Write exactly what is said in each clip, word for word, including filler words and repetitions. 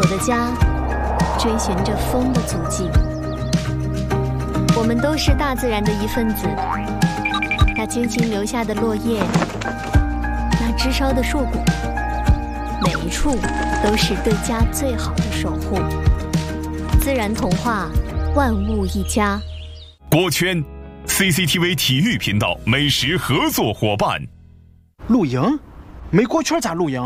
的家，追寻着风的足迹。我们都是大自然的一份子，那精心留下的落叶，那枝梢的硕果，每一处都是对家最好的守护。自然童话，万物一家。 国圈 C C T V 体育频道美食合作伙伴。 露营？没锅圈咋露营？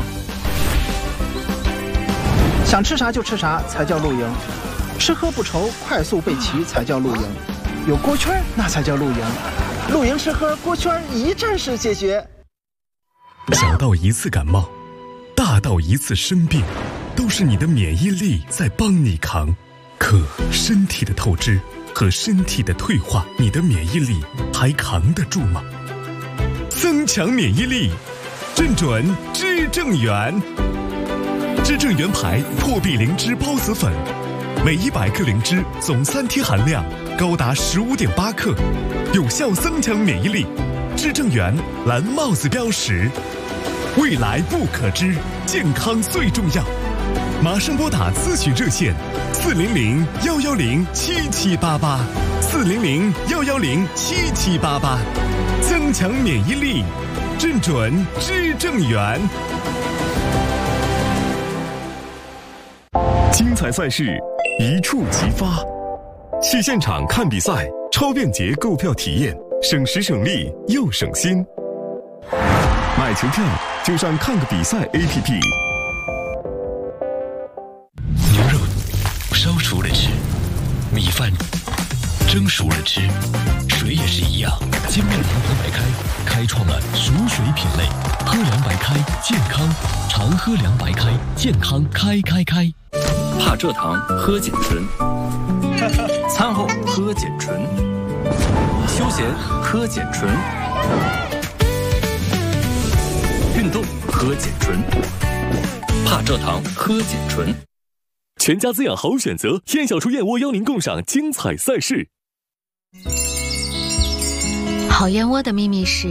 想吃啥就吃啥才叫露营，吃喝不愁，快速备齐才叫露营。有锅圈那才叫露营，露营吃喝锅圈一站式解决。 小到一次感冒，大到一次生病，都是你的免疫力在帮你扛。可身体的透支和身体的退化，你的免疫力还扛得住吗？增强免疫力，正准知正元。知正元牌破壁灵芝孢子粉，每一百克灵芝总三贴含量高达十五点八克，有效增强免疫力。知正元蓝帽子标识，未来不可知，健康最重要。马上拨打咨询热线四零零幺幺零七七八八，四零零幺幺零七七八八，增强免疫力，正准知正元。精彩赛事一触即发，去现场看比赛，超便捷购票体验，省时省力又省心。买球票就上看个比赛 A P P。 牛肉烧熟了吃，米饭蒸熟了吃，水也是一样。金麦堂喝白开开创了熟水品类，喝凉白开健康，常喝凉白开健康开开开。 怕蔗糖喝碱醇，餐后喝碱醇，休闲喝碱醇，运动喝碱醇，怕蔗糖喝碱醇。 全家滋养好选择，燕小厨燕窝邀您共赏精彩赛事。 好燕窝的秘密是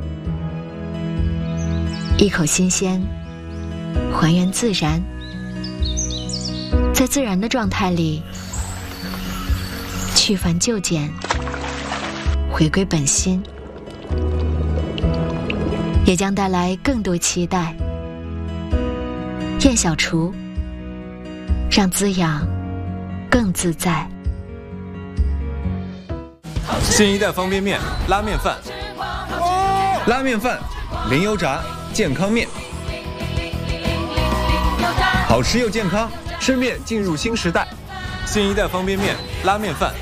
一口新鲜，还原自然，在自然的状态里去繁就简，回归本心，也将带来更多期待。燕小厨，让滋养更自在。 新一代方便面拉面饭，拉面饭零油炸健康面，好吃又健康，吃面进入新时代。新一代方便面拉面饭。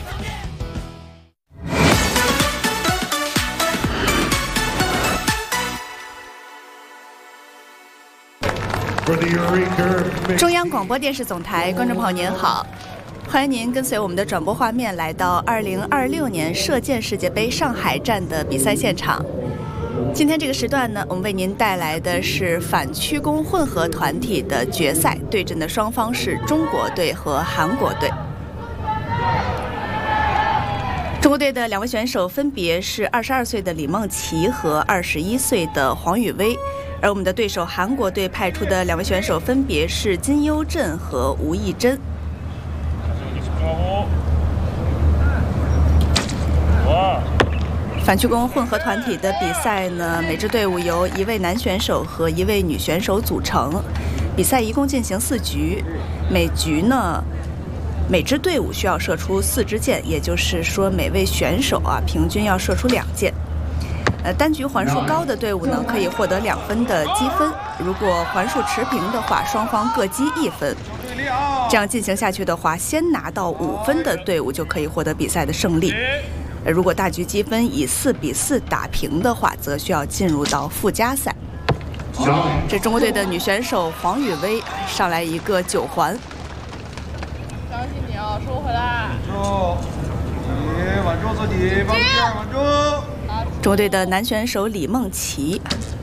中央广播电视总台观众朋友您好，欢迎您跟随我们的转播画面来到二零二六年射箭世界杯上海站的比赛现场。今天这个时段呢，我们为您带来的是反曲弓混合团体的决赛，对阵的双方是中国队和韩国队。中国队的两位选手分别是二十二岁的李梦琪和二十一岁的黄宇威，而我们的对手韩国队派出的两位选手分别是金优镇和吴艺珍。反曲弓混合团体的比赛呢，每支队伍由一位男选手和一位女选手组成。比赛一共进行四局，每局呢，每支队伍需要射出四支箭，也就是说每位选手啊平均要射出两箭。呃，单局环数高的队伍呢，可以获得两分的积分；如果环数持平的话，双方各积一分。这样进行下去的话，先拿到五分的队伍就可以获得比赛的胜利。如果大局积分以四比四打平的话，则需要进入到附加赛。这中国队的女选手黄宇威上来一个九环， 相信你哦，收回来。 底，稳住自己，帮线，稳住。 中国队的男选手李梦琪，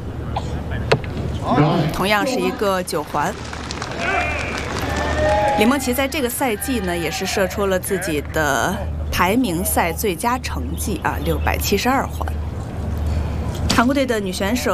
同样是一个九环。李梦琪在这个赛季呢，也是射出了自己的排名赛最佳成绩啊，六百七十二环。韩国队的女选手